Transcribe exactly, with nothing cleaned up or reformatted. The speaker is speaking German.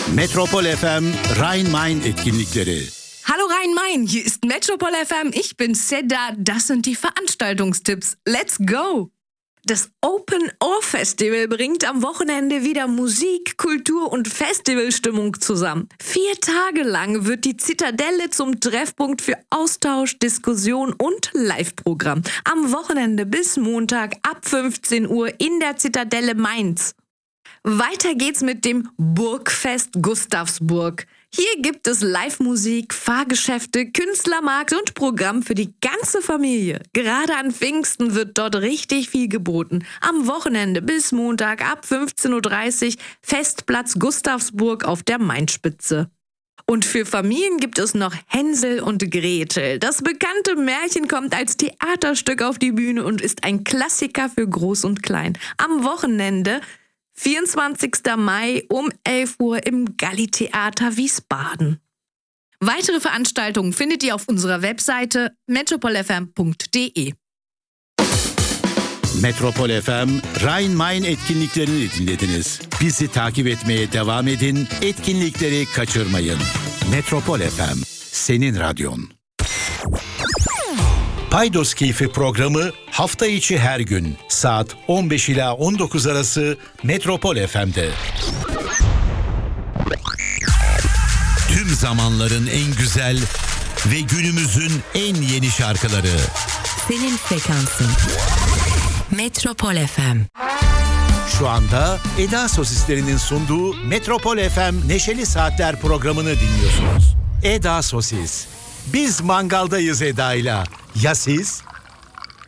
Metropol F M Rhein-Main etkinlikleri. Hallo Rhein-Main, hier ist Metropol F M, ich bin Seda, das sind die Veranstaltungstipps. Let's go! Das Open Ohr Festival bringt am Wochenende wieder Musik, Kultur und Festivalstimmung zusammen. Vier Tage lang wird die Zitadelle zum Treffpunkt für Austausch, Diskussion und Live-Programm. Am Wochenende bis Montag ab fünfzehn Uhr in der Zitadelle Mainz. Weiter geht's mit dem Burgfest Gustavsburg. Hier gibt es Live-Musik, Fahrgeschäfte, Künstlermarkt und Programm für die ganze Familie. Gerade an Pfingsten wird dort richtig viel geboten. Am Wochenende bis Montag ab fünfzehn Uhr dreißig Festplatz Gustavsburg auf der Mainspitze. Und für Familien gibt es noch Hänsel und Gretel. Das bekannte Märchen kommt als Theaterstück auf die Bühne und ist ein Klassiker für Groß und Klein. Am Wochenende vierundzwanzigsten Mai um elf Uhr im Galli-Theater Wiesbaden. Weitere Veranstaltungen findet ihr auf unserer Webseite metropol f m punkt d e. Metropol F M Rhein-Main etkinliklerini dinlediniz. Bizi takip etmeye devam edin, etkinlikleri kaçırmayın. Metropol F M, senin radyon. Paydos Keyfi programı hafta içi her gün saat on beş ila on dokuz arası Metropol F M'de. Tüm zamanların en güzel ve günümüzün en yeni şarkıları. Senin frekansın. Metropol F M. Şu anda Eda Sosislerinin sunduğu Metropol F M Neşeli Saatler programını dinliyorsunuz. Eda Sosis. Biz mangaldayız Eda'yla. Ya siz?